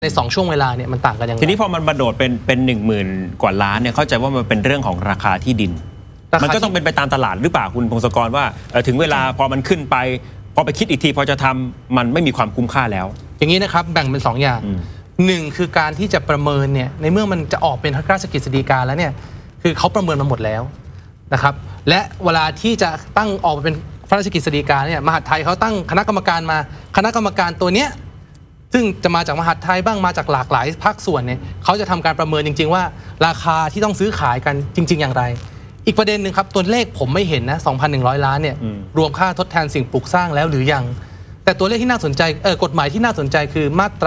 ใน2ช่วงเวลาเนี่ยมันต่างกันยังไงทีนี้พอมันมาโดดเป็น10,000 กว่าล้านเนี่ยเข้าใจว่ามันเป็นเรื่องของราคาที่ดินมันก็ต้องเป็นไปตามตลาดหรือเปล่าคุณพงศกรว่าถึงเวลาพอมันขึ้นไปพอไปคิดอีกทีพอจะทำมันไม่มีความคุ้มค่าแล้วอย่างนี้นะครับแบ่งเป็น2อย่าง1คือการที่จะประเมินเนี่ยในเมื่อมันจะออกเป็นพระราชกฤษฎีกาแล้วเนี่ยคือเขาประเมินมาหมดแล้วนะครับและเวลาที่จะตั้งออกมาเป็นพระราชกฤษฎีกาเนี่ยมหาดไทยเขาตั้งคณะกรรมการมาคณะกรรมการตัวเนี้ยซึ่งจะมาจากมหาดไทยบ้างมาจากหลากหลายภาคส่วนเนี่ยเขาจะทำการประเมินจริงๆว่าราคาที่ต้องซื้อขายกันจริงๆอย่างไรอีกประเด็นหนึ่งครับตัวเลขผมไม่เห็นนะ 2,100 ล้านเนี่ยรวมค่าทดแทนสิ่งปลูกสร้างแล้วหรือยังแต่ตัวเลขที่น่าสนใจกฎหมายที่น่าสนใจคือมาตรา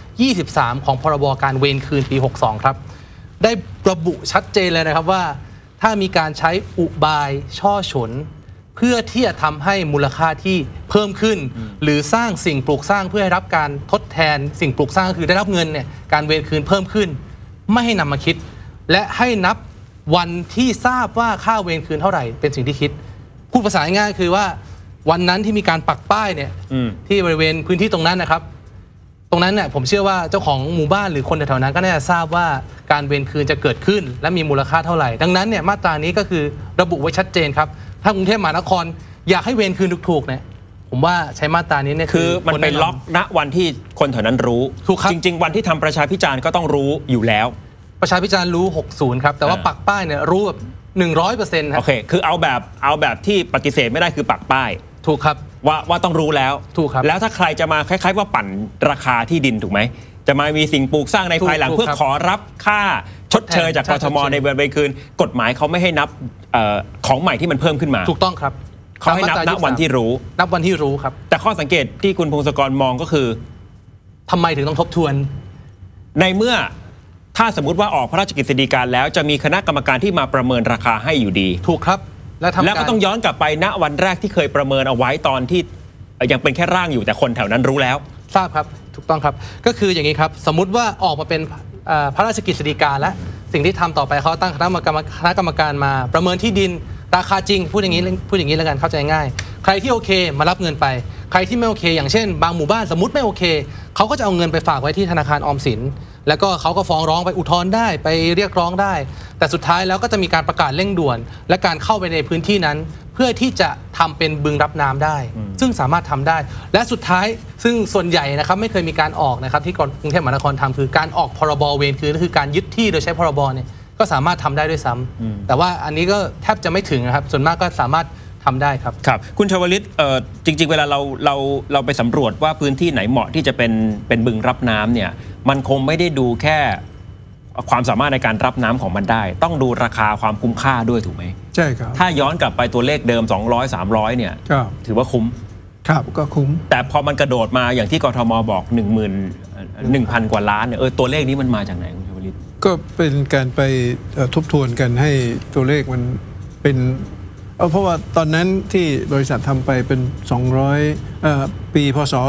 23 ของพรบการเวรคืนปี 62 ครับได้ระบุชัดเจนเลยนะครับว่าถ้ามีการใช้อุบายช่อฉนเพื่อที่จะทำให้มูลค่าที่เพิ่มขึ้นหรือสร้างสิ่งปลูกสร้างเพื่อให้รับการทดแทนสิ่งปลูกสร้างคือได้รับเงินเนี่ยการเวรคืนเพิ่มขึ้นไม่ให้นำมาคิดและให้นับวันที่ทราบว่าค่าเวรคืนเท่าไหร่เป็นสิ่งที่คิดพูดภาษาง่ายๆคือว่าวันนั้นที่มีการปักป้ายเนี่ยที่บริเวณพื้นที่ตรงนั้นนะครับตรงนั้นเนี่ยผมเชื่อว่าเจ้าของหมู่บ้านหรือคนแถวๆนั้นก็น่าจะทราบว่าการเวรคืนจะเกิดขึ้นและมีมูลค่าเท่าไหร่ดังนั้นเนี่ยมาตรานี้ก็คือระบุไว้ชัดเจนครับถ้ากรุงเทพมหานครอยากให้เวรคืนถูกๆเนี่ยผมว่าใช้มาตรานี้เนี่ยคือมันเป็นล็อกณวันที่คนแถวนั้นรู้ถูกครับจริงๆวันที่ทำประชาพิจารณ์ก็ต้องรู้อยู่แล้วประชาพิจารณ์รู้ 60 ครับแต่ว่าปักป้ายเนี่ยรู้แบบ 100% โอเคคือเอาแบบที่ปฏิเสธไม่ได้คือปักป้ายถูกครับว่าต้องรู้แล้วถูกครับแล้วถ้าใครจะมาคล้ายๆว่าปั่นราคาที่ดินถูกไหมจะมามีสิ่งปลูกสร้างในภายหลังเพื่อขอรับค่าชดเชยจากกทมในเวรคืนกฎหมายเขาไม่ให้นับของใหม่ที่มันเพิ่มขึ้นมาถูกต้องครับเขาให้นับวันที่รู้นับวันที่รู้ครับแต่ข้อสังเกตที่คุณพงศกรมองก็คือทำไมถึงต้องทบทวนในเมื่อถ้าสมมติว่าออกพระราชกฤษฎีกาแล้วจะมีคณะกรรมการที่มาประเมินราคาให้อยู่ดีถูกครับแล้วก็ต้องย้อนกลับไปณวันแรกที่เคยประเมินเอาไว้ตอนที่ยังเป็นแค่ร่างอยู่แต่คนแถวนั้นรู้แล้วทราบครับถูกต้องครับก็คืออย่างนี้ครับสมมุติว่าออกมาเป็นพระราชกฤษฎีกาและสิ่งที่ทำต่อไปเขาตั้งคณะกรรมการมาประเมินที่ดินราคาจริงพูดอย่างนี้แล้วกันเข้าใจง่ายใครที่โอเคมารับเงินไปใครที่ไม่โอเคอย่างเช่นบางหมู่บ้านสมมติไม่โอเคเขาก็จะเอาเงินไปฝากไว้ที่ธนาคารออมสินแล้วก็เขาก็ฟ้องร้องไปอุทธรณ์ได้ไปเรียกร้องได้แต่สุดท้ายแล้วก็จะมีการประกาศเร่งด่วนและการเข้าไปในพื้นที่นั้นเพื่อที่จะทำเป็นบึงรับน้ำได้ซึ่งสามารถทำได้และสุดท้ายซึ่งส่วนใหญ่นะครับไม่เคยมีการออกนะครับที่กรุงเทพมหานครทำคือการออกพรบเวรคืนคือการยึดที่โดยใช้พรบเนี่ยก็สามารถทำได้ด้วยซ้ำแต่ว่าอันนี้ก็แทบจะไม่ถึงนะครับส่วนมากก็สามารถทำได้ครับครับคุณชวลิตจริงๆเวลาเราไปสำรวจว่าพื้นที่ไหนเหมาะที่จะเป็นบึงรับน้ำเนี่ยมันคงไม่ได้ดูแค่ความสามารถในการรับน้ำของมันได้ต้องดูราคาความคุ้มค่าด้วยถูกไหมใช่ครับถ้าย้อนกลับไปตัวเลขเดิม200-300เนี่ยถือว่าคุ้มครับก็คุ้มแต่พอมันกระโดดมาอย่างที่กทมบอก1,000 กว่าล้านเนี่ยตัวเลขนี้มันมาจากไหนคุณชวลิตก็เป็นการไปทบทวนกันให้ตัวเลขมันเป็นเพราะว่าตอนนั้นที่บริษัททำไปเป็นปีพศ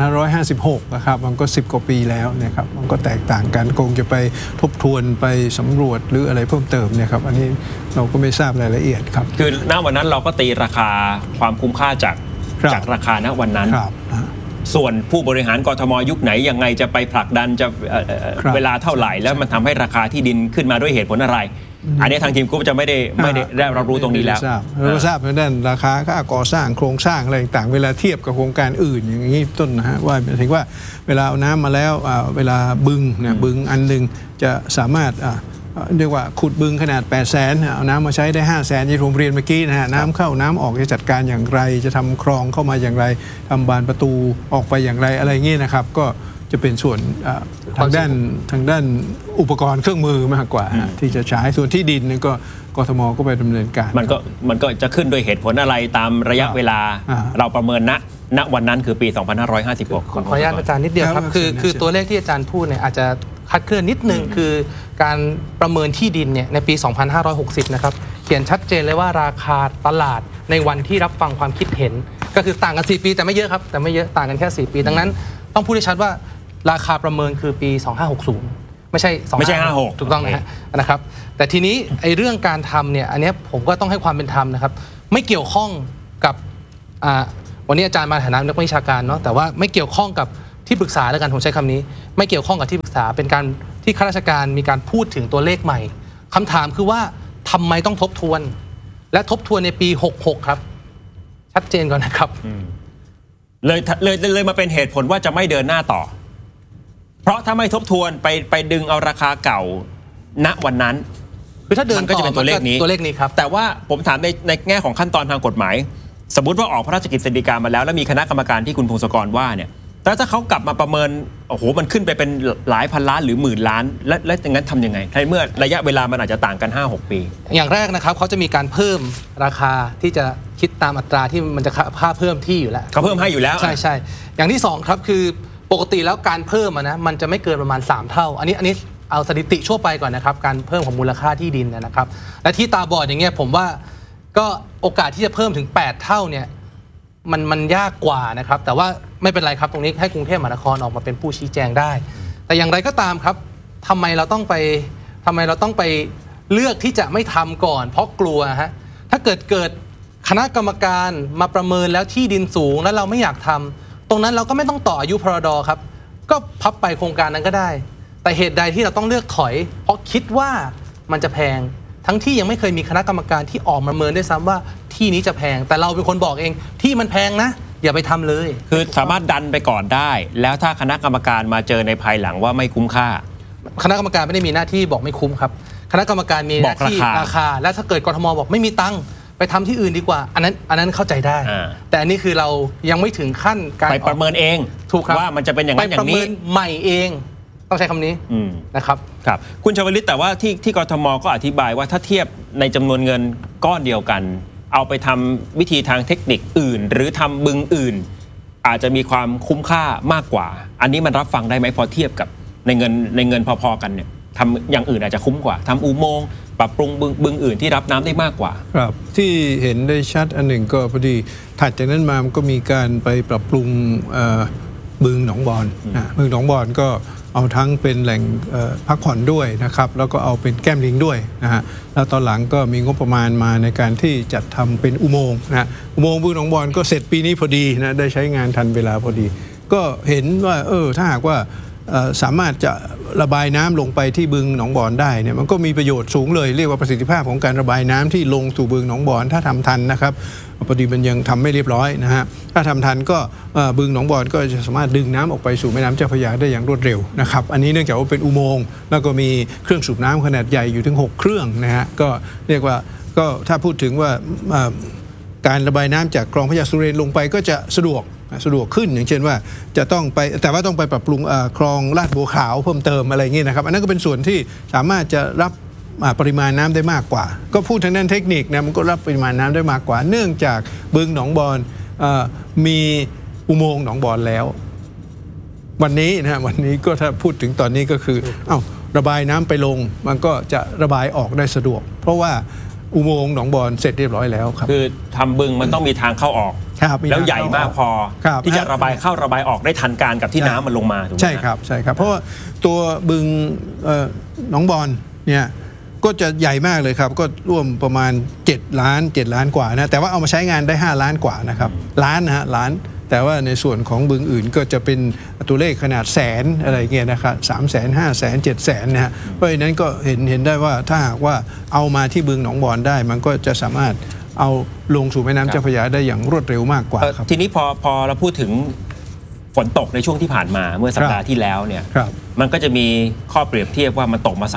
2556 นะครับมันก็10 กว่าปีแล้วนะครับมันก็แตกต่างกันคงจะไปทบทวนไปสำรวจหรืออะไรเพิ่มเติมเนี่ยครับอันนี้เราก็ไม่ทราบรายละเอียดครับคือณวันนั้นเราก็ตีราคาความคุ้มค่าจากราคาณวันนั้นส่วนผู้บริหารกทมยุคไหนยังไงจะไปผลักดันจะเวลาเท่าไหร่แล้วมันทำให้ราคาที่ดินขึ้นมาด้วยเหตุผลอะไรอันนี้ทางทีมก็จะไม่ได้รับรู้ตรงนี้แล้วเราทราบในด้านราคาค่าก่อสร้างโครงสร้างอะไรต่างๆเวลาเทียบกับโครงการอื่นอย่างนี้ต้นนะฮะว่าถึงว่าเวลาเอาน้ำมาแล้วเวลาบึงเนี่ยบึงอันนึงจะสามารถเรียกว่าขุดบึงขนาด 800,000 เอาน้ำมาใช้ได้ 500,000ที่ผมเรียนเมื่อกี้นะฮะน้ำเข้าน้ำออกจะจัดการอย่างไรจะทำคลองเข้ามาอย่างไรทำบานประตูออกไปอย่างไรอะไรเงี้ยนะครับก็จะเป็นส่วนทางด้านอุปกรณ์เครื่องมือมากกว่าที่จะใช้ส่วนที่ดินนี่ก็กทมก็ไปดำเนินการมันก็จะขึ้นโดยเหตุผลอะไรตามระยะเวลาเราประเมินณวันนั้นคือปี 2556 ขออนุญาตอาจารย์นิดเดียวครับคือตัวเลขที่อาจารย์พูดเนี่ยอาจจะคลาดเคลื่อนนิดนึงคือการประเมินที่ดินเนี่ยในปี 2560 นะครับเขียนชัดเจนเลยว่าราคาตลาดในวันที่รับฟังความคิดเห็นก็คือต่างกัน4 ปีแต่ไม่เยอะครับแต่ไม่เยอะต่างกันแค่4 ปีดังนั้นต้องพูดให้ชัดว่าราคาประเมินคือปี 2560 ไม่ใช่ 56 ถูกต้องนะครับแต่ทีนี้ไอ้เรื่องการทำเนี่ยอันนี้ผมก็ต้องให้ความเป็นธรรมนะครับไม่เกี่ยวข้องกับวันนี้อาจารย์มาฐานะนักวิชาการเนาะแต่ว่าไม่เกี่ยวข้องกับที่ปรึกษาแล้วกันผมใช้คำนี้ไม่เกี่ยวข้องกับที่ปรึกษาเป็นการที่ข้าราชการมีการพูดถึงตัวเลขใหม่คำถามคือว่าทำไมต้องทบทวนและทบทวนในปี66ครับชัดเจนก่อนนะครับเลยมาเป็นเหตุผลว่าจะไม่เดินหน้าต่อเพราะถ้าไม่ทบทวนไปดึงเอาราคาเก่าณวันนั้นคือถ้าเดินก็จะเป็นตัวเลขนี้ครับแต่ว่าผมถามในแง่ของขั้นตอนทางกฎหมายสมมุติว่าออกพระราชกฤษฎีกามาแล้วมีคณะกรรมการที่คุณพงศกรว่าเนี่ยแต่ถ้าเขากลับมาประเมินโอ้โหมันขึ้นไปเป็นหลายพันล้านหรือหมื่นล้านและอย่างนั้นทำยังไงในเมื่อระยะเวลามันอาจจะต่างกัน 5-6 ปีอย่างแรกนะครับเขาจะมีการเพิ่มราคาที่จะคิดตามอัตราที่มันจะค่าเพิ่มที่อยู่แล้วเขาเพิ่มให้อยู่แล้วใช่อย่างที่2ครับคือปกติแล้วการเพิ่มนะมันจะไม่เกินประมาณ3เท่าอันนี้เอาสถิติทั่วไปก่อนนะครับการเพิ่มของมูลค่าที่ดินนะครับและที่ตาบอดอย่างเงี้ยผมว่าก็โอกาสที่จะเพิ่มถึง8เท่าเนี่ยมันยากกว่านะครับแต่ว่าไม่เป็นไรครับตรงนี้ให้กรุงเทพมหานครออกมาเป็นผู้ชี้แจงได้แต่อย่างไรก็ตามครับทำไมเราต้องไปเลือกที่จะไม่ทำก่อนเพราะกลัวฮะถ้าเกิดคณะกรรมการมาประเมินแล้วที่ดินสูงแล้วเราไม่อยากทำตรงนั้นเราก็ไม่ต้องต่ออายุพรด.ครับก็พับไปโครงการนั้นก็ได้แต่เหตุใดที่เราต้องเลือกถอยเพราะคิดว่ามันจะแพงทั้งที่ยังไม่เคยมีคณะกรรมการที่ออกมาประเมินด้วยซ้ำว่าที่นี้จะแพงแต่เราเป็นคนบอกเองที่มันแพงนะอย่าไปทำเลยคือสามารถดันไปก่อนได้แล้วถ้าคณะกรรมการมาเจอในภายหลังว่าไม่คุ้มค่าคณะกรรมการไม่ได้มีหน้าที่บอกไม่คุ้มครับคณะกรรมการมีหน้าที่ราคาและถ้าเกิดกทมบอกไม่มีตังค์ไปทำที่อื่นดีกว่าอันนั้นเข้าใจได้แต่อันนี้คือเรายังไม่ถึงขั้นการไปประเมินเองถูกครับว่ามันจะเป็นอย่างนั้นอย่างนี้ไปประเมินใหม่เองต้องใช้คำนี้นะครับครับคุณชวลิตแต่ว่าที่กทมก็อธิบายว่าถ้าเทียบในจำนวนเงินก้อนเดียวกันเอาไปทำวิธีทางเทคนิคอื่นหรือทำบึงอื่นอาจจะมีความคุ้มค่ามากกว่าอันนี้มันรับฟังได้ไหมพอเทียบกับในเงินพอๆกันเนี่ยทำอย่างอื่นอาจจะคุ้มกว่าทำอุโมงค์ปรับปรุงบึงอื่นที่รับน้ำได้มากกว่าครับที่เห็นได้ชัดอันหนึ่งก็พอดีถัดจากนั้นมามันก็มีการไปปรับปรุงบึงหนองบอนบึงหนองบอนก็เอาทั้งเป็นแหล่งพักผ่อนด้วยนะครับแล้วก็เอาเป็นแก้มลิงด้วยนะฮะแล้วตอนหลังก็มีงบประมาณมาในการที่จัดทำเป็นอุโมงค์นะอุโมงค์บึงหนองบอนก็เสร็จปีนี้พอดีนะได้ใช้งานทันเวลาพอดีก็เห็นว่าถ้าหากว่าสามารถจะระบายน้ำลงไปที่บึงหนองบอนได้เนี่ยมันก็มีประโยชน์สูงเลยเรียกว่าประสิทธิภาพของการระบายน้ำที่ลงสู่บึงหนองบอนถ้าทำทันนะครับพอดีมันยังทำไม่เรียบร้อยนะฮะถ้าทำทันก็บึงหนองบอนก็จะสามารถดึงน้ำออกไปสู่แม่น้ำเจ้าพระยาได้อย่างรวดเร็วนะครับอันนี้เนื่องจากว่าเป็นอุโมงค์แล้วก็มีเครื่องสูบน้ำขนาดใหญ่อยู่ถึง6เครื่องนะฮะก็เรียกว่าก็ถ้าพูดถึงว่าการระบายน้ำจากคลองพระยาสุเรนลงไปก็จะสะดวกขึ้นอย่างเช่นว่าจะต้องไปแต่ว่าต้องไปปรับปรุงคลองลาดบัวขาวเพิ่มเติมอะไรอย่างนี้นะครับอันนั้นก็เป็นส่วนที่สามารถจะรับปริมาณน้ำได้มากกว่าก็พูดทางด้านเทคนิคนะมันก็รับปริมาณน้ำได้มากกว่าเนื่องจากบึงหนองบอนมีอุโมงค์หนองบอนแล้ววันนี้นะวันนี้ก็ถ้าพูดถึงตอนนี้ก็คือระบายน้ำไปลงมันก็จะระบายออกได้สะดวกเพราะว่าอุโมงค์หนองบอนเสร็จเรียบร้อยแล้วครับคือทำบึงมันต้องมีทางเข้าออกแล้วใหญ่มากพอที่จะระบายเข้าระบายออกได้ทันการกับที่น้ำมันลงมาถูกไหมใช่ครับเพราะว่าตัวบึงหนองบอนเนี่ยก็จะใหญ่มากเลยครับก็ร่วมประมาณ7 ล้านกว่านะแต่ว่าเอามาใช้งานได้5 ล้านกว่านะครับล้านแต่ว่าในส่วนของบึงอื่นก็จะเป็นตัวเลขขนาดแสนอะไรเงี้ยนะครับ300,000 500,000 700,000นะฮะเพราะฉะนั้นก็เห็นได้ว่าถ้าหากว่าเอามาที่บึงหนองบอนได้มันก็จะสามารถเอาลงสู่แม่น้ำเจ้าพระยาได้อย่างรวดเร็วมากกว่าครับทีนี้พอเราพูดถึงฝนตกในช่วงที่ผ่านมาเมื่อสัปดาห์ที่แล้วเนี่ยมันก็จะมีข้อเปรียบเทียบว่ามันตกมา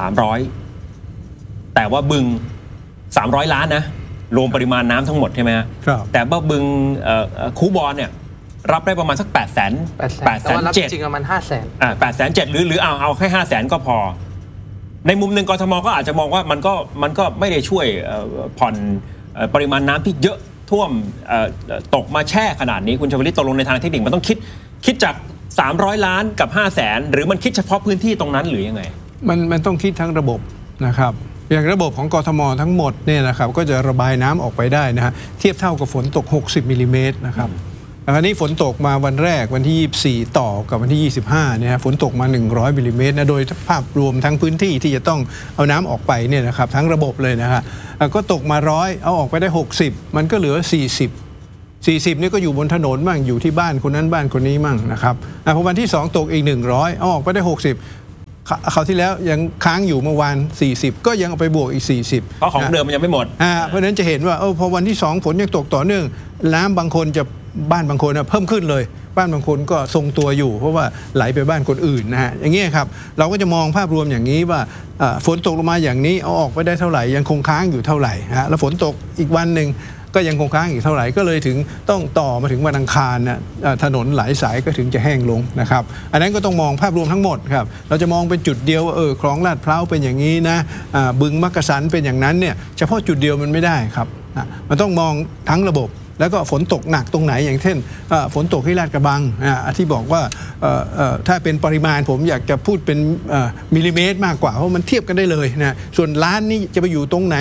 300แต่ว่าบึง300 ล้านนะรวมปริมาณน้ำทั้งหมดใช่ไหมครับแต่ว่าบึงคูบอนเนี่ยรับได้ประมาณสัก800,000 แต่ว่ารับจริงประมาณ500,000 807,000หรือเอาแค่500,000ก็พอในมุมหนึ่งกทมก็อาจจะมองว่ามันก็ไม่ได้ช่วยผ่อนปริมาณน้ำที่เยอะท่วมตกมาแช่ขนาดนี้คุณชวลิตตกลงในทางเทคนิคมันต้องคิดจาก300 ล้านกับ500,000หรือมันคิดเฉพาะพื้นที่ตรงนั้นหรือยังไงมันต้องคิดทั้งระบบนะครับอย่างระบบของกทมทั้งหมดเนี่ยนะครับก็จะระบายน้ำออกไปได้นะฮะเทียบเท่ากับฝนตก60 มิลลิเมตรนะครับอันนี้ฝนตกมาวันแรกวันที่24ต่อกับวันที่25เนี่ยฝนตกมา100 มิลลิเมตรนะโดยภาพรวมทั้งพื้นที่ที่จะต้องเอาน้ำออกไปเนี่ยนะครับทั้งระบบเลยนะฮะก็ตกมา100เอาออกไปได้60มันก็เหลือ40 40นี่ก็อยู่บนถนนมั่งอยู่ที่บ้านคนนั้นบ้านคนนี้มั่งนะครับพอวันที่2ตกอีก100เอาออกไปได้60คราวที่แล้วยังค้างอยู่เมื่อวาน40ก็ยังเอาไปบวกอีก40 เพราะของเดิมมันยังไม่หมดเพราะฉะนั้นจะเห็นว่าพอวันที่2ฝนยังตกต่อเนื่องน้ำบางคนจะบ้านบางคนเพิ่มขึ้นเลยบ้านบางคนก็ทรงตัวอยู่เพราะว่าไหลไปบ้านคนอื่นนะฮะอย่างนี้ครับเราก็จะมองภาพรวมอย่างนี้ว่าฝนตกลงมาอย่างนี้เอาออกไปได้เท่าไหร่ยังคงค้างอยู่เท่าไหร่แล้วฝนตกอีกวันหนึ่งก็ยังคงค้างอีกเท่าไหร่ก็เลยถึงต้องต่อมาถึงวันอังคารนะถนนหลายสายก็ถึงจะแห้งลงนะครับอันนั้นก็ต้องมองภาพรวมทั้งหมดครับเราจะมองเป็นจุดเดียวว่าคลองลาดพร้าวเป็นอย่างนี้นะบึงมักกะสันเป็นอย่างนั้นเนี่ยเฉพาะจุดเดียวมันไม่ได้ครับมันต้องมองทั้งระบบแล้วก็ฝนตกหนักตรงไหนอย่างเช่นฝนตกที่ลาดกระบังที่บอกว่าถ้าเป็นปริมาณผมอยากจะพูดเป็นมิลลิเมตรมากกว่าเพราะมันเทียบกันได้เลยนะส่วนล้านนี่จะไปอยู่ตรงไหน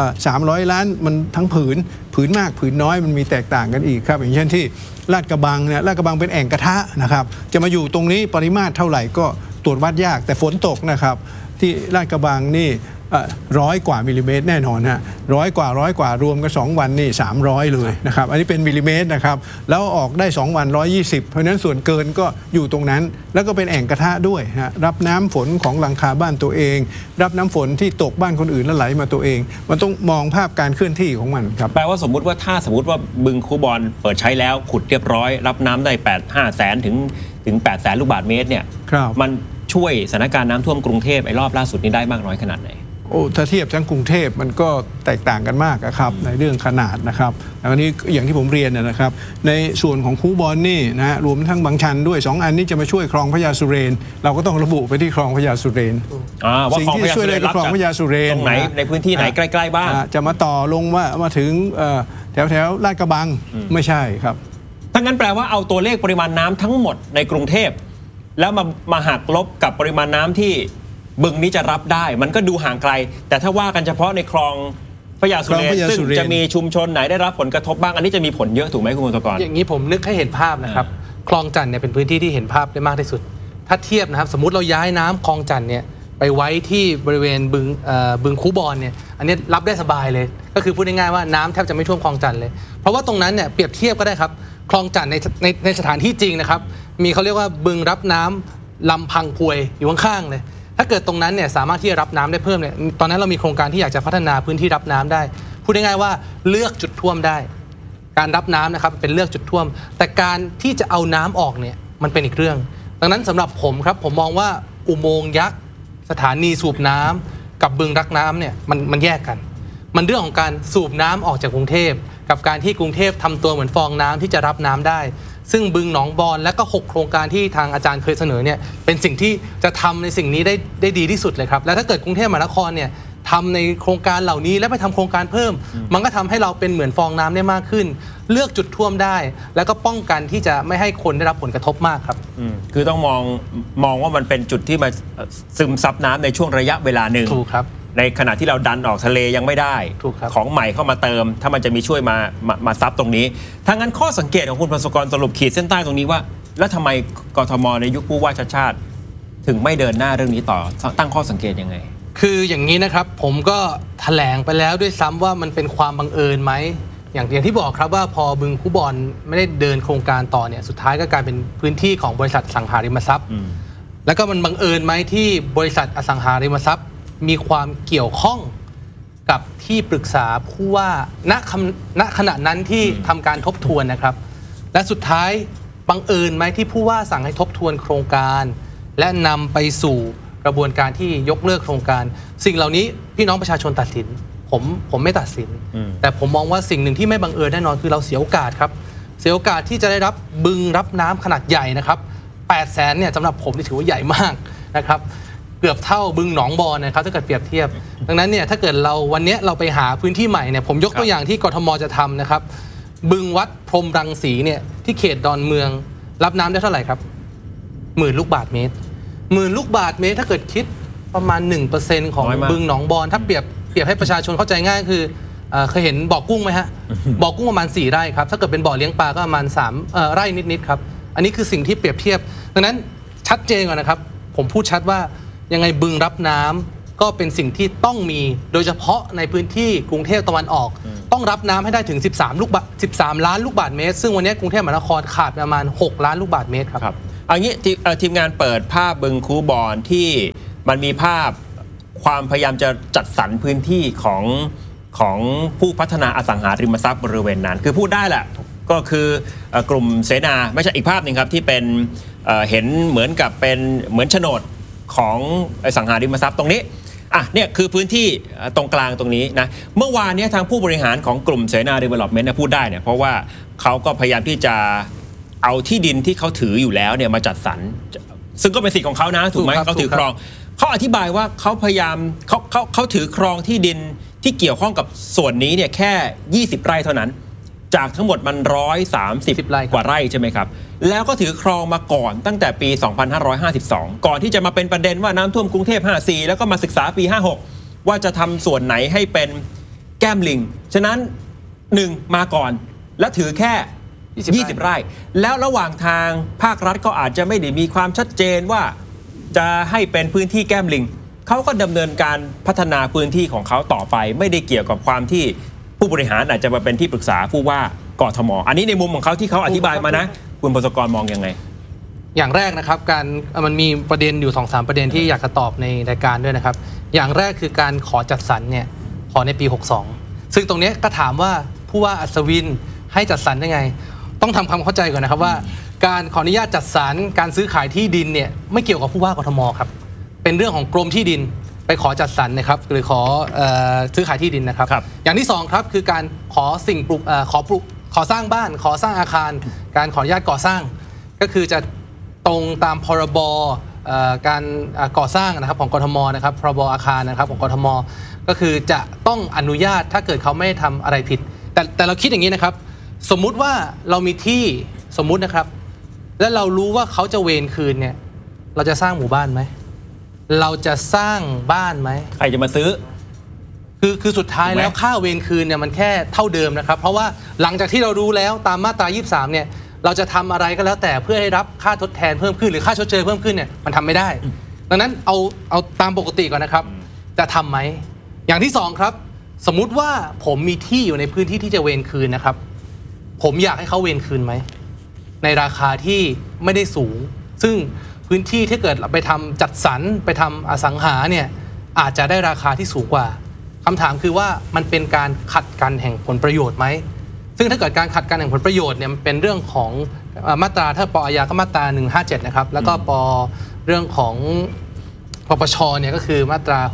300 ล้านมันทั้งผืนมากผืนน้อยมันมีแตกต่างกันอีกครับอย่างเช่นที่ลาดกระบังเนี่ยลาดกระบังเป็นแอ่งกระทะนะครับจะมาอยู่ตรงนี้ปริมาตรเท่าไหร่ก็ตรวจวัดยากแต่ฝนตกนะครับที่ลาดกระบังนี่100 กว่ามิลลิเมตรแน่นอนฮะ100 กว่ารวมกัน2 วันนี่300เลยนะครับอันนี้เป็นมิลลิเมตรนะครับแล้วออกได้2 วัน120เพราะฉะนั้นส่วนเกินก็อยู่ตรงนั้นแล้วก็เป็นแอ่งกระทะด้วยนะรับน้ำฝนของหลังคาบ้านตัวเองรับน้ำฝนที่ตกบ้านคนอื่นแล้วไหลมาตัวเองมันต้องมองภาพการเคลื่อนที่ของมันครับแปลว่าสมมุติว่าถ้าสมมติว่าบึงคูบอนเปิดใช้แล้วขุดเรียบร้อยรับน้ำได้5 แสนถึง8 แสนลูกบาศก์เมตรเนี่ยมันช่วยสถานการณ์น้ำท่วมกรุงเทพไอ้รอบล่าสุดนี้ได้มากน้อยขนาดไหนถ้าเทียบทั้งกรุงเทพมันก็แตกต่างกันมากครับในเรื่องขนาดนะครับอันนี้อย่างที่ผมเรียนนะครับในส่วนของคูบอนนี่นะรวมทั้งบางชันด้วย2 อันนี้จะมาช่วยคลองพญาสุเรนเราก็ต้องระบุไปที่คลองพญาสุเรนว่าคลองพญาสุเรนรับจากตรงไหนในพื้นที่ไหนใกล้ๆบ้างจะมาต่อลงว่ามาถึงแถวลาดกระบังไม่ใช่ครับถ้างั้นแปลว่าเอาตัวเลขปริมาณน้ำทั้งหมดในกรุงเทพแล้วมาหักลบกับปริมาณน้ำที่บึงนี้จะรับได้มันก็ดูห่างไกลแต่ถ้าว่ากันเฉพาะในคลองพญาสุเรนซึ่งจะมีชุมชนไหนได้รับผลกระทบบ้างอันนี้จะมีผลเยอะถูกไหมคุณมนตกรอย่างนี้ผมนึกให้เห็นภาพนะครับคลองจันทน์เนี่ยเป็นพื้นที่ที่เห็นภาพได้มากที่สุดถ้าเทียบนะครับสมมุติเราย้ายน้ำคลองจันทน์เนี่ยไปไว้ที่บริเวณบึงคูบอนเนี่ยอันนี้รับได้สบายเลยก็คือพูดง่ายๆว่าน้ำแทบจะไม่ท่วมคลองจันทน์เลยเพราะว่าตรงนั้นเนี่ยเปรียบเทียบก็ได้ครับคลองจันทน์ในสถานที่จริงนะครับมีเขาเรียกว่าบึงรับน้ำลำพังพวยอยู่ข้างๆเลยถ้าเกิดตรงนั้นเนี่ยสามารถที่จะรับน้ำได้เพิ่มเนี่ยตอนนั้นเรามีโครงการที่อยากจะพัฒนาพื้นที่รับน้ำได้พูดง่ายๆว่าเลือกจุดท่วมได้การรับน้ำนะครับเป็นเลือกจุดท่วมแต่การที่จะเอาน้ำออกเนี่ยมันเป็นอีกเรื่องดังนั้นสำหรับผมครับผมมองว่าอุโมงค์ยักษ์สถานีสูบน้ำกับบึงรักน้ำเนี่ยมันแยกกันมันเรื่องของการสูบน้ำออกจากกรุงเทพกับการที่กรุงเทพทำตัวเหมือนฟองน้ำที่จะรับน้ำได้ซึ่งบึงหนองบอนและก็6 โครงการที่ทางอาจารย์เคยเสนอเนี่ยเป็นสิ่งที่จะทำในสิ่งนี้ได้ดีที่สุดเลยครับและถ้าเกิดกรุงเทพมหานครเนี่ยทำในโครงการเหล่านี้และไปทำโครงการเพิ่มมันก็ทำให้เราเป็นเหมือนฟองน้ำได้มากขึ้นเลือกจุดท่วมได้แล้วก็ป้องกันที่จะไม่ให้คนได้รับผลกระทบมากครับคือต้องมองว่ามันเป็นจุดที่มาซึมซับน้ำในช่วงระยะเวลาหนึ่งถูกครับในขณะที่เราดันออกทะเลยังไม่ได้ของใหม่เข้ามาเติมถ้ามันจะมีช่วยมาซับตรงนี้ถ้างั้นข้อสังเกตของคุณพงศกรสรุปขีดเส้นใต้ตรงนี้ว่าแล้วทำไมกทมในยุคผู้ว่าชาติชาติถึงไม่เดินหน้าเรื่องนี้ต่อตั้งข้อสังเกตยังไงคืออย่างนี้นะครับผมก็แถลงไปแล้วด้วยซ้ำว่ามันเป็นความบังเอิญไหมอย่างที่บอกครับว่าพอบึงคูบอนไม่ได้เดินโครงการต่อเนี่ยสุดท้ายก็กลายเป็นพื้นที่ของบริษัทอสังหาริมทรัพย์แล้วก็มันบังเอิญไหมที่บริษัทอสังหาริมทรัพย์มีความเกี่ยวข้องกับที่ปรึกษาผู้ว่าณขณะนั้นที่ทำการทบทวนนะครับและสุดท้ายบังเอิญไหมที่ผู้ว่าสั่งให้ทบทวนโครงการและนำไปสู่กระบวนการที่ยกเลิกโครงการสิ่งเหล่านี้พี่น้องประชาชนตัดสินผมไม่ตัดสินแต่ผมมองว่าสิ่งหนึ่งที่ไม่บังเอิญแน่นอนคือเราเสียโอกาสครับเสียโอกาสที่จะได้รับบึงรับน้ำขนาดใหญ่นะครับ8 แสนเนี่ยสำหรับผมนี่ถือว่าใหญ่มากนะครับเกือบเท่าบึงหนองบอนนะครับถ้าเกิดเปรียบเทียบดังนั้นเนี่ยถ้าเกิดวันนี้เราไปหาพื้นที่ใหม่เนี่ยผมยกตัวอย่างที่กทมจะทำนะครับบึงวัดพรหมรังสีเนี่ยที่เขตดอนเมืองรับน้ำได้เท่าไหร่ครับ10,000 ลูกบาศก์เมตร10,000 ลูกบาศก์เมตรถ้าเกิดคิดประมาณ 1% ของบึงหนองบอนถ้าเปรียบให้ประชาชนเข้าใจง่ายคือเคยเห็นบ่อกุ้งไหมฮะบ่อกุ้งประมาณ4 ไร่ครับถ้าเกิดเป็นบ่อเลี้ยงปลาก็ประมาณ3 ไร่นิดๆครับอันนี้คือสิ่งที่เปรียบเทียบดังนั้นชัดเจนก่อนนะครับผมพูดชัดว่ายังไงบึงรับน้ก็เป็นสิ่งที่ต้องมีโดยเฉพาะในพื้นที่กรุงเทพตะวันออกต้องรับน้ำให้ได้ถึง13 ล้านลูกบาศก์เมตรซึ่งวันนี้กรุงเทพมหานครขาดประมาณ6 ล้านลูกบาศก์เมตรครับเอางี้ทีมงานเปิดภาพบึงคูบอนที่มันมีภาพความพยายามจะจัดสรรพื้นที่ของผู้พัฒนาอสังหาริมทรัพย์บริเวณนั้นคือพูดได้แหละก็คือกลุ่มเสนาไม่ใช่อีกภาพหนึ่งครับที่เป็นเห็นเหมือนกับเป็นเหมือนโฉนดของอสังหาริมทรัพย์ตรงนี้เนี่ยคือพื้นที่ตรงกลางตรงนี้นะเมื่อวานนี้ทางผู้บริหารของกลุ่มเสนา Development พูดได้เนี่ยเพราะว่าเขาก็พยายามที่จะเอาที่ดินที่เขาถืออยู่แล้วเนี่ยมาจัดสรรซึ่งก็เป็นสิทธิ์ของเขานะถูกไหมเขาถือครองเขาอธิบายว่าเขาพยายามเขาถือครองที่ดินที่เกี่ยวข้องกับส่วนนี้เนี่ยแค่20 ไร่เท่านั้นจากทั้งหมดมัน130 กว่าไร่ใช่ไหมครับแล้วก็ถือครองมาก่อนตั้งแต่ปี 2552 ก่อนที่จะมาเป็นประเด็นว่าน้ำท่วมกรุงเทพ 54 แล้วก็มาศึกษาปี 56 ว่าจะทำส่วนไหนให้เป็นแก้มลิงฉะนั้น 1 มาก่อนและถือแค่20 ไร่แล้วระหว่างทางภาครัฐก็อาจจะไม่ได้มีความชัดเจนว่าจะให้เป็นพื้นที่แก้มลิงเขาก็ดำเนินการพัฒนาพื้นที่ของเขาต่อไปไม่ได้เกี่ยวกับความที่ผู้บริหารอาจจะมาเป็นที่ปรึกษาผู้ว่ากทม.อันนี้ในมุมของเขาที่เขาอธิบายมานะคุณพศกรมองยังไงอย่างแรกนะครับมันมีประเด็นอยู่ 2-3 ประเด็นที่อยากจะตอบในรายการด้วยนะครับอย่างแรกคือการขอจัดสรรเนี่ยขอในปี 62ซึ่งตรงนี้ก็ถามว่าผู้ว่าอัศวินให้จัดสรรได้ไงต้องทำความเข้าใจก่อนนะครับว่าการขออนุญาตจัดสรรการซื้อขายที่ดินเนี่ยไม่เกี่ยวกับผู้ว่ากทม.ครับเป็นเรื่องของกรมที่ดินไปขอจัดสรรนะครับหรือขอซื้อขายที่ดินนะครับอย่างที่2ครับคือการขอสิ่งปลูกขอสร้างบ้านขอสร้างอาคารการขออนุญาตก่อสร้างก็คือจะตรงตามพรบการก่อสร้างนะครับของกทม.นะครับพรบอาคารนะครับของกทม.ก็คือจะต้องอนุญาตถ้าเกิดเขาไม่ทำอะไรผิดแต่เราคิดอย่างนี้นะครับสมมุติว่าเรามีที่สมมุตินะครับและเรารู้ว่าเขาจะเวรคืนเนี่ยเราจะสร้างหมู่บ้านไหมเราจะสร้างบ้านไหมใครจะมาซื้อคือสุดท้ายแล้วค่าเวรคืนเนี่ยมันแค่เท่าเดิมนะครับเพราะว่าหลังจากที่เรารู้แล้วตามมาตรา 23เนี่ยเราจะทำอะไรก็แล้วแต่เพื่อให้รับค่าทดแทนเพิ่มขึ้นหรือค่าชดเชยเพิ่มขึ้นเนี่ยมันทำไม่ได้ดังนั้นเอาตามปกติก่อนนะครับจะทำไหมอย่างที่2ครับสมมุติว่าผมมีที่อยู่ในพื้นที่ที่จะเวรคืนนะครับผมอยากให้เขาเวรคืนไหมในราคาที่ไม่ได้สูงซึ่งพื้นที่ที่เกิดไปทำจัดสรรไปทำอสังหาเนี่ยอาจจะได้ราคาที่สูงกว่าคำถามคือว่ามันเป็นการขัดกันแห่งผลประโยชน์ไหมซึ่งถ้าเกิดการขัดกันแห่งผลประโยชน์เนี่ยมันเป็นเรื่องของมาตราถ้าปอาญาก็มาตรา157นะครับแล้วก็ปเรื่องของปปชเนี่ยก็คือมาตรา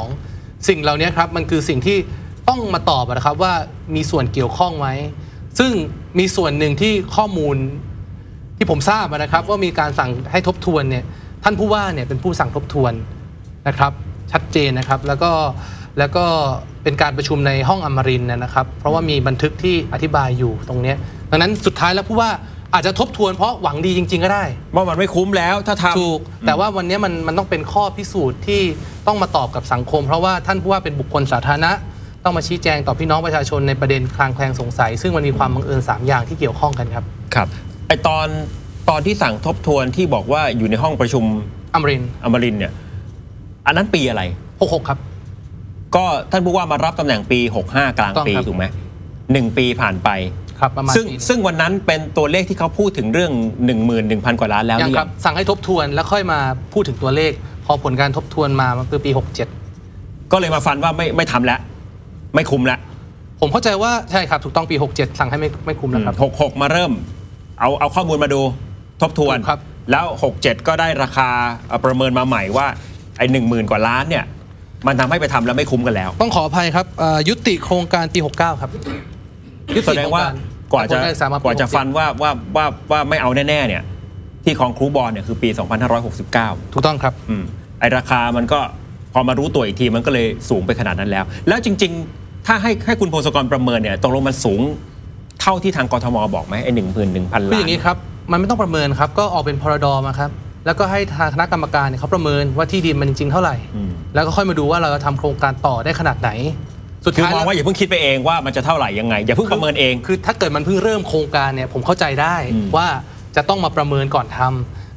62สิ่งเหล่านี้ครับมันคือสิ่งที่ต้องมาตอบนะครับว่ามีส่วนเกี่ยวข้องไหมซึ่งมีส่วนหนึ่งที่ข้อมูลที่ผมทราบนะครับว่ามีการสั่งให้ทบทวนเนี่ยท่านผู้ว่าเนี่ยเป็นผู้สั่งทบทวนนะครับชัดเจนนะครับแล้วก็เป็นการประชุมในห้องอมรินทร์นะครับเพราะว่ามีบันทึกที่อธิบายอยู่ตรงนี้ดังนั้นสุดท้ายแล้วผู้ว่าอาจจะทบทวนเพราะหวังดีจริงๆก็ได้ว่ามันไม่คุ้มแล้วถ้าทำถูกแต่ว่าวันนี้มันต้องเป็นข้อพิสูจน์ที่ต้องมาตอบกับสังคมเพราะว่าท่านผู้ว่าเป็นบุคคลสาธารณะต้องมาชี้แจงต่อพี่น้องประชาชนในประเด็นคลางแคลงสงสัยซึ่งมันมีความบังเอิญ3อย่างที่เกี่ยวข้องกันครับครับไอตอนที่สั่งทบทวนที่บอกว่าอยู่ในห้องประชุมอมรินทร์เนี่ยอันนั้นปีอะไร 66ครับก็ท่านผู้ว่ามารับตำแหน่งปี65กลางปีถูกไหม1 ปีผ่านไปครับประมาณซึ่งวันนั้นเป็นตัวเลขที่เขาพูดถึงเรื่อง 11,000 กว่าล้านแล้วยังครับสั่งให้ทบทวนแล้วค่อยมาพูดถึงตัวเลขพอผลการทบทวนมามันคือปี67 ก็เลยมาฟันว่าไม่ทำแล้วไม่คุมแล้วผมเข้าใจว่าใช่ครับถูกต้องปี67สั่งให้ไม่คุมแล้วครับ 66มาเริ่มเอาข้อมูลมาดูทบทวนแล้ว67ก็ได้ราคาประเมินมาใหม่ว่าไอ้ 10,000 กว่าล้านเนี่ยมันทำให้ไปทำแล้วไม่คุ้มกันแล้วต้องขออภัยครับยุติโครงการปี69ครับแสดงว่ากว่าจะฟันว่าไม่เอาแน่ๆเนี่ยที่คลองครูบอลเนี่ยคือปี2569 ถูกต้องครับไอ้ราคามันก็พอมารู้ตัวอีกทีมันก็เลยสูงไปขนาดนั้นแล้วจริงๆถ้าให้คุณพงศกรประเมินเนี่ยตกลงมันสูงเท่าที่ทางกทม.บอกไหมไอ้ 11,000 ล้านคืออย่างนี้ครับมันไม่ต้องประเมินครับก็ออกเป็นพรด.มาครับแล้วก็ให้ทางคณะกรรมการเนี่ยเขาประเมินว่าที่ดินมันจริงเท่าไหร่แล้วก็ค่อยมาดูว่าเราจะทำโครงการต่อได้ขนาดไหนสุดท้ายมองว่าอย่าเพิ่งคิดไปเองว่ามันจะเท่าไหร่ยังไงอย่าเพิ่งประเมินเองคือถ้าเกิดมันเพิ่งเริ่มโครงการเนี่ยผมเข้าใจได้ว่าจะต้องมาประเมินก่อนทำ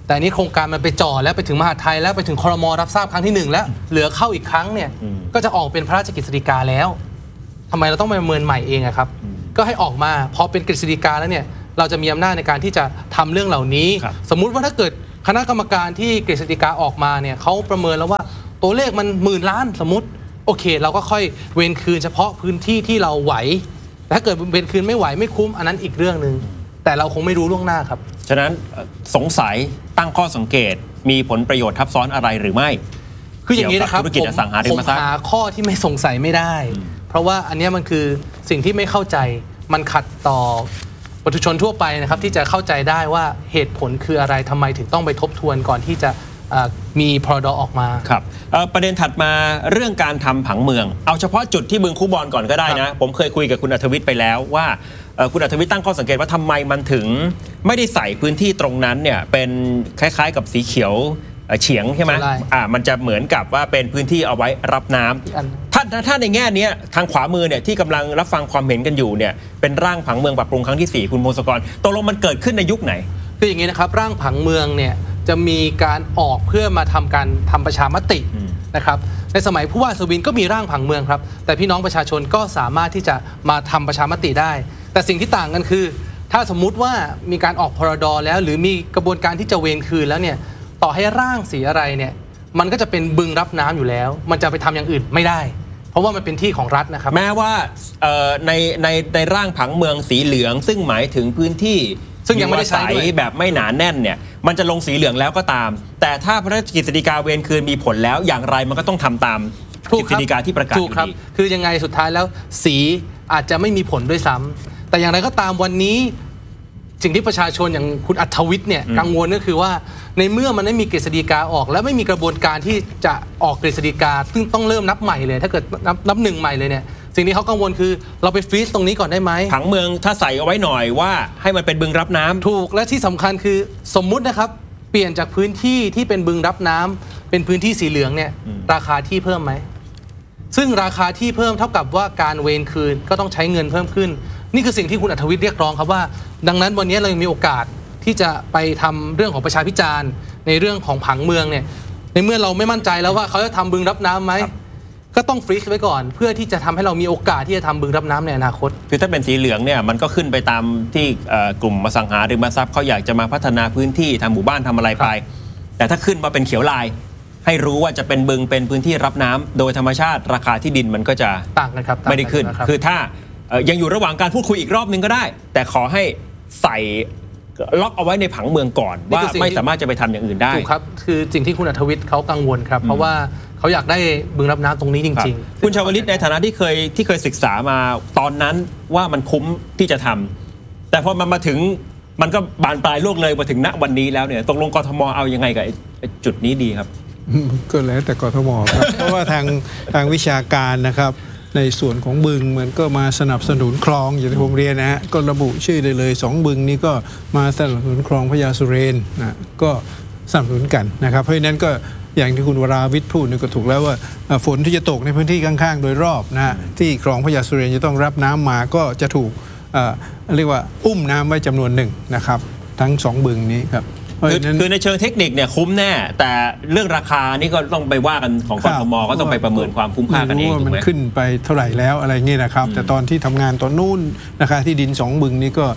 แต่อันนี้โครงการมันไปจ่อแล้วไปถึงมหาดไทยแล้วไปถึงครม.รับทราบครั้งที่1แล้วเหลือเข้าอีกครั้งเนี่ยก็จะออกเป็นพระราชกฤษฎีกาแล้วทำไมเราต้องไปประเมินใหม่เองอะครับก็ให้ออกมาพอเป็นกฤษฎีกาแล้วเนี่ยเราจะมีอำนาจในการที่จะทำเรื่องเหล่านี้สมมุติว่าถ้าเกิดคณะกรรมการที่กฤษฎีกาออกมาเนี่ยเขาประเมินแล้วว่าตัวเลขมัน10,000 ล้านสมมติโอเคเราก็ค่อยเว้นคืนเฉพาะพื้นที่ที่เราไหวแต่ถ้าเกิดเว้นคืนไม่ไหวไม่คุ้มอันนั้นอีกเรื่องนึงแต่เราคงไม่รู้ล่วงหน้าครับฉะนั้นสงสัยตั้งข้อสังเกตมีผลประโยชน์ทับซ้อนอะไรหรือไม่คืออย่างนี้นะครับธุรกิจอสังหาริมทรัพย์ผมหาข้อที่ไม่สงสัยไม่ได้เพราะว่าอันนี้มันคือสิ่งที่ไม่เข้าใจมันขัดต่อประชาชนทั่วไปนะครับที่จะเข้าใจได้ว่าเหตุผลคืออะไรทำไมถึงต้องไปทบทวนก่อนที่จะมีพรด.ออกมาครับประเด็นถัดมาเรื่องการทำผังเมืองเอาเฉพาะจุดที่บึงคูบอนก่อนก็ได้นะผมเคยคุยกับคุณอัธวิทย์ไปแล้วว่าคุณอัธวิทย์ตั้งข้อสังเกตว่าทำไมมันถึงไม่ได้ใส่พื้นที่ตรงนั้นเนี่ยเป็นคล้ายๆกับสีเขียวเฉียงใช่ไหมมันจะเหมือนกับว่าเป็นพื้นที่เอาไว้รับน้ำถ้าในแง่นี้ทางขวามือเนี่ยที่กำลังรับฟังความเห็นกันอยู่เนี่ยเป็นร่างผังเมืองปรับปรุงครั้งที่4คุณพงศกรตกลงมันเกิดขึ้นในยุคไหนคืออย่างนี้นะครับร่างผังเมืองเนี่ยจะมีการออกเพื่อมาทำประชามตินะครับในสมัยผู้ว่าอัศวินก็มีร่างผังเมืองครับแต่พี่น้องประชาชนก็สามารถที่จะมาทำประชามติได้แต่สิ่งที่ต่างกันคือถ้าสมมุติว่ามีการออกพรด.แล้วหรือมีกระบวนการที่จะเวรคืนแล้วเนี่ยต่อให้ร่างสีอะไรเนี่ยมันก็จะเป็นบึงรับน้ำอยู่แล้วมันจะไปทำอย่างอื่นไม่ได้เพราะว่ามันเป็นที่ของรัฐนะครับแม้ว่าในร่างผังเมืองสีเหลืองซึ่งหมายถึงพื้นที่ซึ่งยังไม่ได้ใช้แบบไม่หนาแน่นเนี่ยมันจะลงสีเหลืองแล้วก็ตามแต่ถ้าพระราชกฤษฎีกาเวรคืนมีผลแล้วอย่างไรมันก็ต้องทำตามกฤษฎีกาที่ประกาศอยู่ดีคือยังไงสุดท้ายแล้วสีอาจจะไม่มีผลด้วยซ้ำแต่อย่างไรก็ตามวันนี้สิ่งที่ประชาชนอย่างคุณอัธวิทย์เนี่ยกังวลก็คือว่าในเมื่อมันไม่มีกฤษฎีกาออกและไม่มีกระบวนการที่จะออกกฤษฎีกาซึ่งต้องเริ่มนับใหม่เลยถ้าเกิดนับหนึ่งใหม่เลยเนี่ยสิ่งที่เขากังวลคือเราไปฟรีซตรงนี้ก่อนได้ไหมผังเมืองถ้าใส่เอาไว้หน่อยว่าให้มันเป็นบึงรับน้ำถูกและที่สำคัญคือสมมุตินะครับเปลี่ยนจากพื้นที่ที่เป็นบึงรับน้ำเป็นพื้นที่สีเหลืองเนี่ยราคาที่เพิ่มไหมซึ่งราคาที่เพิ่มเท่ากับว่าการเวรคืนก็ต้องใช้เงินเพิ่มขึ้นนี่คือสิ่งที่คุณอัธวิทย์เรียกร้องครับว่าดังนั้นวันนี้เรายังมีโอกาสที่จะไปทำเรื่องของประชาพิจารณ์ในเรื่องของผังเมืองเนี่ยในเมื่อเราไม่มั่นใจแล้วว่าเขาจะทำบึงรับน้ำไหมก็ต้องฟรีซไว้ก่อนเพื่อที่จะทำให้เรามีโอกาสที่จะทำบึงรับน้ำในอนาคตคือถ้าเป็นสีเหลืองเนี่ยมันก็ขึ้นไปตามที่กลุ่มอสังหาริมทรัพย์เขาอยากจะมาพัฒนาพื้นที่ทำหมู่บ้านทำอะไรไปแต่ถ้าขึ้นมาเป็นเขียวลายให้รู้ว่าจะเป็นบึงเป็นพื้นที่รับน้ำโดยธรรมชาติราคาที่ดินมันก็จะต่างกันครับไม่ได้ขึ้นคือถ้ายังอยู่ระหว่างการพูดคุยอีกรอบนึงก็ได้แต่ขอให้ใส่ล็อกเอาไว้ในผังเมืองก่อนว่าไม่สามารถจะไปทำอย่างอื่นได้ถูกครับคือสิ่งที่คุณอัธวิทย์เขากังวลครับเพราะว่าเขาอยากได้บึงรับน้ำตรงนี้จริงๆคุณชาวลิตในฐานะที่เคยศึกษามาตอนนั้นว่ามันคุ้มที่จะทำแต่พอมันมาถึงมันก็บานปลายโลกเลยมาถึงณวันนี้แล้วเนี่ยตกลงกทมเอายังไงกับจุดนี้ดีครับก็แล้วแต่กทมครับเพราะว่าทางวิชาการนะครับในส่วนของบึงมันก็มาสนับสนุนคลองอย่างที่ผมเรียนนะฮะก็ระบุชื่อได้เลย2บึงนี้ก็มาสนับสนุนคลองพญาสุเรนนะก็สนับสนุนกันนะครับเพราะฉะนั้นก็อย่างที่คุณวราวิทย์พูดนี่ก็ถูกแล้วว่าฝนที่จะตกในพื้นที่ข้างๆโดยรอบนะที่คลองพญาสุเรนจะต้องรับน้ำมาก็จะถูกเรียกว่าอุ้มน้ำไว้จำนวนหนึ่งนะครับทั้ง2บึงนี้ครับคือในเชิงเทคนิคเนี่ยคุ้มแน่แต่เรื่องราคานี่ก็ต้องไปว่ากันของกทมก็ต้องไปประเมินความคุ้มค่ากันเองถูกไหมมันขึ้นไปเท่าไหร่แล้วอะไรเงี้ยนะครับแต่ตอนที่ทำงานตอนนู้นราคาที่ดิน2บึงนี้ก็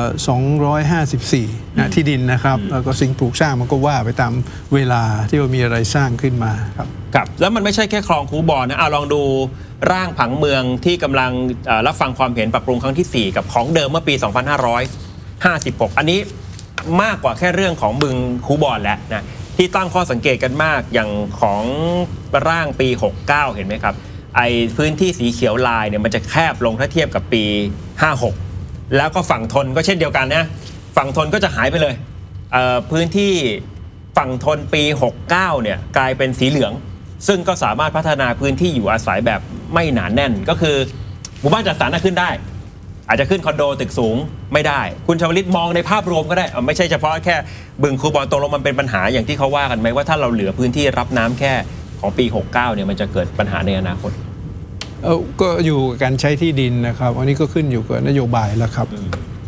254นะที่ดินนะครับแล้วก็สิ่งปลูกสร้างมันก็ว่าไปตามเวลาที่ว่ามีอะไรสร้างขึ้นมาครับครับแล้วมันไม่ใช่แค่คลองคูบอนนะลองดูร่างผังเมืองที่กำลังรับฟังความเห็นปรับปรุงครั้งที่4กับของเดิมเมื่อปี2556อันนี้มากกว่าแค่เรื่องของบึงคูบอนแล้วนะที่ตั้งข้อสังเกตกันมากอย่างของร่างปี69เห็นไหมครับไอ้พื้นที่สีเขียวลายเนี่ยมันจะแคบลงถ้าเทียบกับปี56แล้วก็ฝั่งทนก็เช่นเดียวกันนะฝั่งทนก็จะหายไปเลยพื้นที่ฝั่งทนปี69เนี่ยกลายเป็นสีเหลืองซึ่งก็สามารถพัฒนาพื้นที่อยู่อาศัยแบบไม่หนาแน่นก็คือหมู่บ้านจัดสรรขึ้นได้อาจจะขึ้นคอนโดตึกสูงไม่ได้คุณชวลิตมองในภาพรวมก็ได้ไม่ใช่เฉพาะแค่บึงคูบอนตกลงมันเป็นปัญหาอย่างที่เขาว่ากันไหมว่าถ้าเราเหลือพื้นที่รับน้ำแค่ของปี69เนี่ยมันจะเกิดปัญหาในอนาคตก็อยู่กับการใช้ที่ดินนะครับอันนี้ก็ขึ้นอยู่กับนโยบายแล้วครับ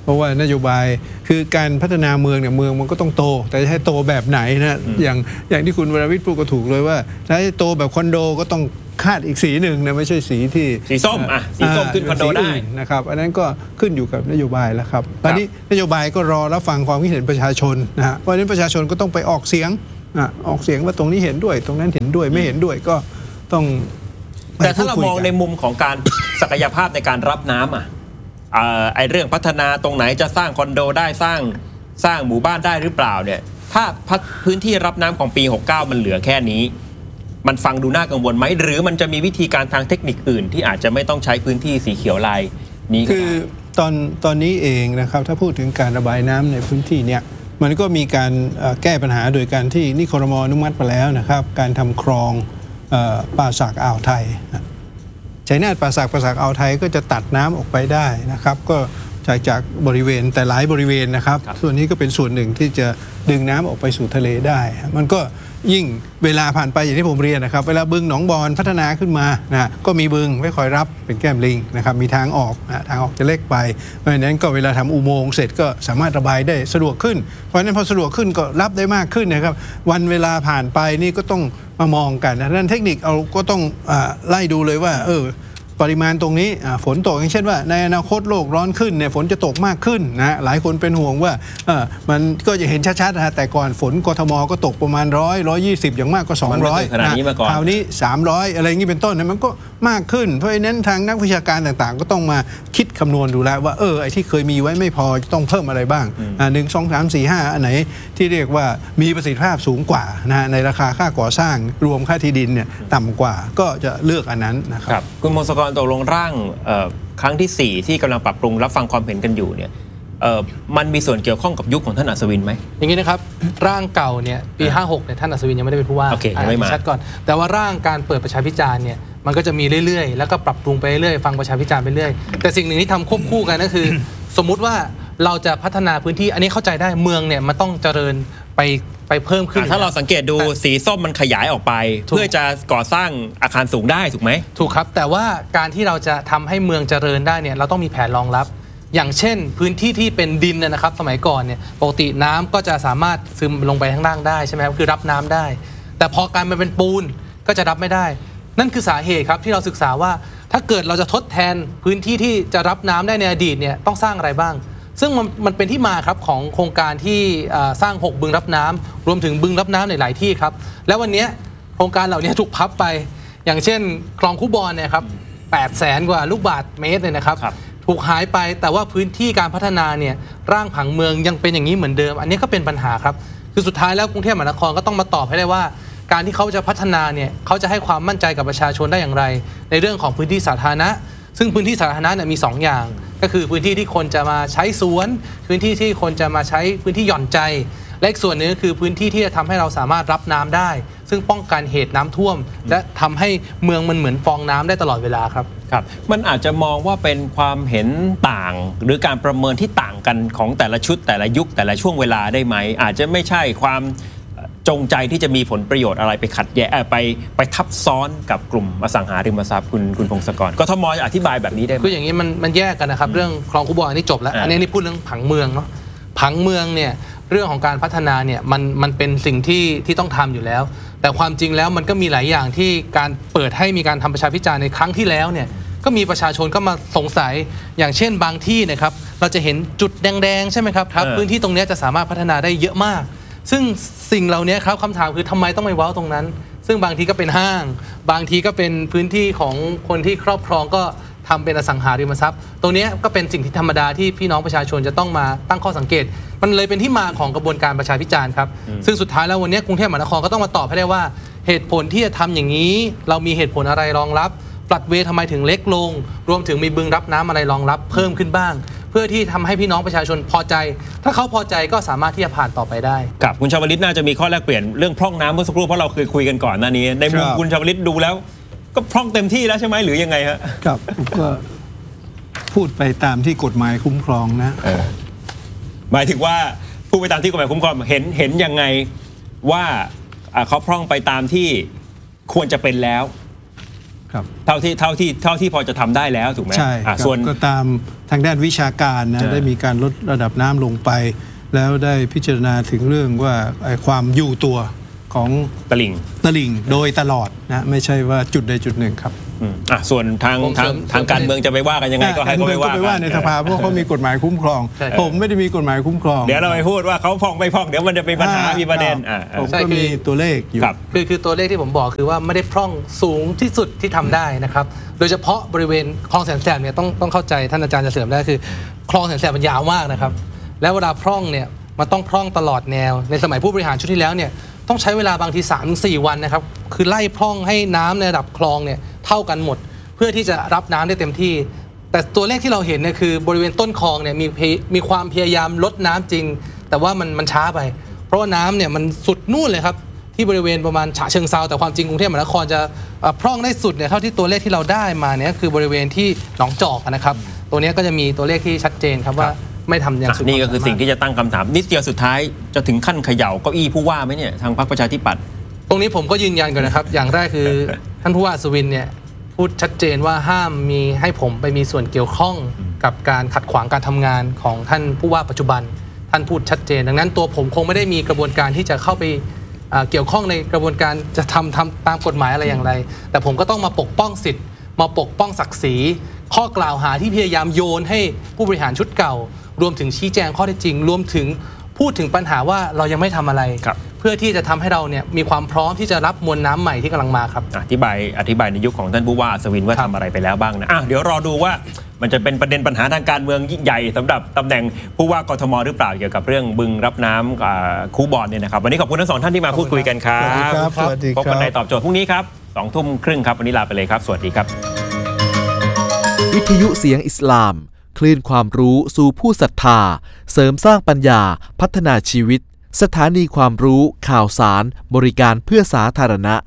เพราะว่านโยบายคือการพัฒนาเมืองเนี่ยเมืองมันก็ต้องโตแต่จะให้โตแบบไหนนะอย่างที่คุณวรวิทย์พูดก็ถูกเลยว่าถ้าให้โตแบบคอนโดก็ต้องคาดอีกสีหนึ่งนะไม่ใช่สีที่สีส้มสีส้มขึ้นคอนโดได้นะครับอันนั้นก็ขึ้นอยู่กับนโยบายแล้วครับตอนนี้นโยบายก็รอรับฟังความคิดเห็นประชาชนนะฮะเพราะฉะนั้นประชาชนก็ต้องไปออกเสียงว่าตรงนี้เห็นด้วยตรงนั้นเห็นด้วยไม่เห็นด้วยก็ต้องแต่ถ้าเรามองในมุมของการศักยภาพในการรับน้ำไอเรื่องพัฒนาตรงไหนจะสร้างคอนโดได้สร้างหมู่บ้านได้หรือเปล่าเนี่ยถ้าพื้นที่รับน้ำของปี69มันเหลือแค่นี้มันฟังดูน่ากังวลไหมหรือมันจะมีวิธีการทางเทคนิคอื่นที่อาจจะไม่ต้องใช้พื้นที่สีเขียวลายนี้ก็ได้คือตอนนี้เองนะครับถ้าพูดถึงการระบายน้ำในพื้นที่เนี่ยมันก็มีการแก้ปัญหาโดยการที่นี่ครม.อนุมัติไปแล้วนะครับการทำคลองป่าสักอ่าวไทยชัยนาทป่าสักอ่าวไทยก็จะตัดน้ำออกไปได้นะครับก็จากบริเวณแต่หลายบริเวณนะครับส่วนนี้ก็เป็นส่วนหนึ่งที่จะดึงน้ำออกไปสู่ทะเลได้มันก็ยิ่งเวลาผ่านไปอย่างที่ผมเรียนนะครับเวลาบึงหนองบอนพัฒนาขึ้นมานะก็มีบึงไว้คอยรับเป็นแก้มลิงนะครับมีทางออกจะเล็กไปเพราะฉะนั้นก็เวลาทำอุโมงค์เสร็จก็สามารถระบายได้สะดวกขึ้นเพราะฉะนั้นพอสะดวกขึ้นก็รับได้มากขึ้นนะครับวันเวลาผ่านไปนี่ก็ต้องมามองกันดังนั้นเทคนิคเราก็ต้องไล่ดูเลยว่าปริมาณตรงนี้ฝนตกอย่างเช่นว่าในอนาคตโลกร้อนขึ้นเนี่ยฝนจะตกมากขึ้นนะหลายคนเป็นห่วงว่ามันก็จะเห็นชัดๆนะแต่ก่อนฝนกทมก็ตกประมาณ120อย่างมากก็200 ขนาดนี้มาก่อนคราวนี้300อะไรอย่างนี้เป็นต้นนะมันก็มากขึ้นเพราะฉะนั้นทางนักวิชาการต่างๆก็ต้องมาคิดคำนวณดูแล้วว่าไอ้ที่เคยมีไว้ไม่พอจะต้องเพิ่มอะไรบ้าง1 2 3 4 5อันไหนที่เรียกว่ามีประสิทธิภาพสูงกว่านะในราคาค่าก่อสร้างรวมค่าที่ดินเนี่ยต่ำกว่าก็จะเลือกอันนั้นนะครับคุณมงคลตกลงร่างครั้งที่4ที่กำลังปรับปรุงรับฟังความเห็นกันอยู่เนี่ยมันมีส่วนเกี่ยวข้องกับยุคของท่านอัศวินไหมอย่างนี้นะครับร่างเก่าเนี่ยปี56เนี่ยท่านอัศวินยังไม่ได้เป็นผู้ว่ายังไม่มาชัดก่อนแต่ว่าร่างการเปิดประชาพิจารณ์เนี่ยมันก็จะมีเรื่อยๆแล้วก็ปรับปรุงไปเรื่อยฟังประชาพิจารณ์ไปเรื่อยแต่สิ่งหนึ่งที่ทำควบคู่กันก็คือ สมมุติว่าเราจะพัฒนาพื้นที่อันนี้เข้าใจได้เมืองเนี่ยมันต้องเจริญไปเพิ่มขึ้นถ้าเราสังเกตดูสีส้มมันขยายออกไปเพื่อจะก่อสร้างอาคารสูงได้ถูกไหมถูกครับแต่ว่าการที่เราจะทำให้เมืองเจริญได้เนี่ยเราต้องมีแผนรองรับอย่างเช่นพื้นที่ที่เป็นดินนะครับสมัยก่อนเนี่ยปกติน้ำก็จะสามารถซึมลงไปข้างล่างได้ใช่ไหมครับคือรับน้ำได้แต่พอการมันเป็นปูนก็จะรับไม่ได้นั่นคือสาเหตุครับที่เราศึกษาว่าถ้าเกิดเราจะทดแทนพื้นที่ที่จะรับน้ำได้ในอดีตเนี่ยต้องสร้างอะไรบ้างซึ่งมันเป็นที่มาครับของโครงการที่สร้าง6บึงรับน้ำรวมถึงบึงรับน้ำในหลายที่ครับแล้ววันนี้โครงการเหล่านี้ถูกพับไปอย่างเช่นคลองคูบอนเนี่ยครับ800,000 กว่าลูกบาศก์เมตรเลยนะครับถูกหายไปแต่ว่าพื้นที่การพัฒนาเนี่ยร่างผังเมืองยังเป็นอย่างนี้เหมือนเดิมอันนี้ก็เป็นปัญหาครับคือสุดท้ายแล้วกรุงเทพมหานครก็ต้องมาตอบให้ได้ว่าการที่เขาจะพัฒนาเนี่ยเขาจะให้ความมั่นใจกับประชาชนได้อย่างไรในเรื่องของพื้นที่สาธารณะซึ่งพื้นที่สาธารณะเนี่ยมี2อย่างก็คือพื้นที่ที่คนจะมาใช้สวนพื้นที่ที่คนจะมาใช้พื้นที่หย่อนใจและอีกส่วนหนึ่งก็คือพื้นที่ที่จะทำให้เราสามารถรับน้ำได้ซึ่งป้องกันเหตุน้ำท่วมและทำให้เมืองมันเหมือนฟองน้ำได้ตลอดเวลาครับครับมันอาจจะมองว่าเป็นความเห็นต่างหรือการประเมินที่ต่างกันของแต่ละชุดแต่ละยุคแต่ละช่วงเวลาได้ไหมอาจจะไม่ใช่ความจงใจที่จะมีผลประโยชน์อะไรไปขัดแย้งไปทับซ้อนกับกลุ่มอสังหาริมทรัพย์คุณพงศกรกทม.อธิบายแบบนี้ได้ไหมคืออย่างนี้มันแยกกันนะครับเรื่องคลองคูบอนนี่จบแล้วอันนี้พูดเรื่องผังเมืองเนาะผังเมืองเนี่ยเรื่องของการพัฒนาเนี่ยมันเป็นสิ่งที่ต้องทำอยู่แล้วแต่ความจริงแล้วมันก็มีหลายอย่างที่การเปิดให้มีการทำประชาพิจารณ์ในครั้งที่แล้วเนี่ยก็มีประชาชนก็มาสงสัยอย่างเช่นบางที่นะครับเราจะเห็นจุดแดงๆใช่ไหมครับพื้นที่ตรงนี้จะสามารถพัฒนาได้เยอะมากซึ่งสิ่งเหล่านี้ครับคำถามคือทำไมต้องไปเว้าตรงนั้นซึ่งบางทีก็เป็นห้างบางทีก็เป็นพื้นที่ของคนที่ครอบครองก็ทำเป็นอสังหาริมทรัพย์ตรงนี้ก็เป็นสิ่งที่ธรรมดาที่พี่น้องประชาชนจะต้องมาตั้งข้อสังเกตมันเลยเป็นที่มาของกระบวนการประชาพิจารณ์ครับซึ่งสุดท้ายแล้ววันนี้กรุงเทพมหานครก็ต้องมาตอบให้ได้ว่าเหตุผลที่จะทำอย่างนี้เรามีเหตุผลอะไรรองรับปลัดเวย์ทำไมถึงเล็กลงรวมถึงมีบึงรับน้ำอะไรรองรับเพิ่มขึ้นบ้างเพื่อที่ทำให้พี่น้องประชาชนพอใจถ้าเขาพอใจก็สามารถที่จะผ่านต่อไปได้ครับคุณชวลิตน่าจะมีข้อแลกเปลี่ยนเรื่องพร่องน้ำเมื่อสักครู่เพราะเราเคยคุยกันก่อนหน้านี้ในมุมคุณชวลิตดูแล้วก็พร่องเต็มที่แล้วใช่ไหมหรือยังไงฮะครับก็พูดไปตามที่กฎหมายคุ้มครองนะหมายถึงว่าพูดไปตามที่กฎหมายคุ้มครองเห็นยังไงว่าเขาพร่องไปตามที่ควรจะเป็นแล้วเท่าที่พอจะทำได้แล้วถูกไหมใช่ส่วนก็ตามทางด้านวิชาการนะได้มีการลดระดับน้ำลงไปแล้วได้พิจารณาถึงเรื่องว่าความอยู่ตัวของตลิ่งโดยตลอดนะไม่ใช่ว่าจุดใดจุดหนึ่งครับส่วนทางการเมืองจะไปว่ากันยังไงก็ให้เขาไปว่าในสภาเพราะเขามีกฎหมายคุ้มครองผมไม่ได้มีกฎหมายคุ้มครองเดี๋ยวเราไปพูดว่าเขาพองไม่พองเดี๋ยวมันจะเป็นปัญหามีประเด็นผมก็มีตัวเลขอยู่คือตัวเลขที่ผมบอกคือว่าไม่ได้พร่องสูงที่สุดที่ทำได้นะครับโดยเฉพาะบริเวณคลองแสนแสบเนี่ยต้องเข้าใจท่านอาจารย์จะเสริมได้คือคลองแสนแสบมันยาวมากนะครับแล้วเวลาพร่องเนี่ยมันต้องพร่องตลอดแนวในสมัยผู้บริหารชุดที่แล้วเนี่ยต้องใช้เวลาบางที 3-4 วันนะครับคือไล่พร่องให้น้ำในระดับคลองเนี่ยเท่ากันหมดเพื่อที่จะรับน้ำได้เต็มที่แต่ตัวเลขที่เราเห็นเนี่ยคือบริเวณต้นคลองเนี่ยมีความพยายามลดน้ำจริงแต่ว่ามันช้าไปเพราะว่าน้ำเนี่ยมันสุดนู่นเลยครับที่บริเวณประมาณฉะเชิงเทราแต่ความจริงกรุงเทพมหานครจะพร่องได้สุดเนี่ยเท่าที่ตัวเลขที่เราได้มาเนี่ยคือบริเวณที่หนองจอกนะครับตัวนี้ก็จะมีตัวเลขที่ชัดเจนครับว่าไม่ทำอย่างสุดนี่ก็คือสิ่งที่จะตั้งคำถามนิดเดียวสุดท้ายจะถึงขั้นเขย่าเก้าอี้ผู้ว่าไหมเนี่ยทางพรรคประชาธิปัตย์ตรงนี้ผมก็ยืนยันก่อนนะครับอย่างแรกคือท่านผู้ว่าอัศวินเนี่ยพูดชัดเจนว่าห้ามมีให้ผมไปมีส่วนเกี่ยวข้องกับการขัดขวางการทำงานของท่านผู้ว่าปัจจุบันท่านพูดชัดเจนดังนั้นตัวผมคงไม่ได้มีกระบวนการที่จะเข้าไปเกี่ยวข้องในกระบวนการจะทำตามกฎหมายอะไรอย่างไรแต่ผมก็ต้องมาปกป้องสิทธิ์มาปกป้องศักดิ์ศรีข้อกล่าวหาที่พยายามโยนให้ผู้บริหารชุดเก่ารวมถึงชี้แจงข้อเท็จจริงรวมถึงพูดถึงปัญหาว่าเรายังไม่ทำอะไรเพื่อที่จะทำให้เราเนี่ยมีความพร้อมที่จะรับมวลน้ำใหม่ที่กำลังมาครับอธิบายในยุคของท่านผู้ว่าอัศวินว่าทำอะไรไปแล้วบ้างนะเดี๋ยวรอดูว่ามันจะเป็นประเด็นปัญหาทางการเมืองยิ่งใหญ่สำหรับตำแหน่งผู้ว่ากทมหรือเปล่าเกี่ยวกับเรื่องบึงรับน้ำคูบอนเนี่ยนะครับวันนี้ขอบคุณทั้งสองท่านที่มาพูดคุยกันครับพบกันในตอบโจทย์พรุ่งนี้ครับ 20:30 นครับวันนี้ลาไปเลยครับสวัสดีครับวิทยุเสียงอิสลามคลื่นความรู้สู่ผู้ศรัทธาเสริมสร้างปัญญาพัฒนาชีวิตสถานีความรู้ข่าวสารบริการเพื่อสาธารณะ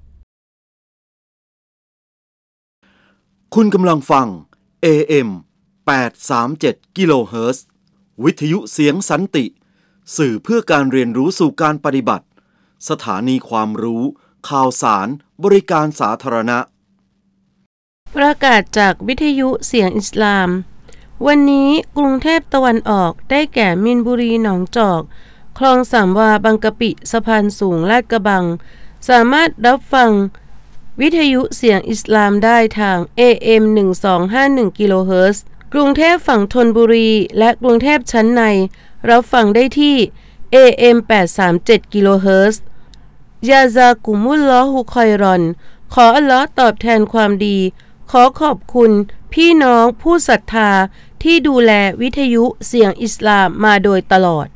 คุณกำลังฟัง AM 837 กิโลเฮิรตซ์ วิทยุเสียงสันติสื่อเพื่อการเรียนรู้สู่การปฏิบัติสถานีความรู้ข่าวสารบริการสาธารณะประกาศจากวิทยุเสียงอิสลามวันนี้กรุงเทพตะวันออกได้แก่มินบุรีหนองจอกคลองสามวาบางกะปิสะพานสูงลาดกระบังสามารถรับฟังวิทยุเสียงอิสลามได้ทาง AM 1251 กิโลเฮิรตซ์กรุงเทพฝั่งธนบุรีและกรุงเทพชั้นในรับฟังได้ที่ AM 837 กิโลเฮิรตซ์ยาซากุมุลลอฮุคอยรอนขออัลเลาะห์ตอบแทนความดีขอขอบคุณพี่น้องผู้ศรัทธาที่ดูแลวิทยุเสียงอิสลามมาโดยตลอด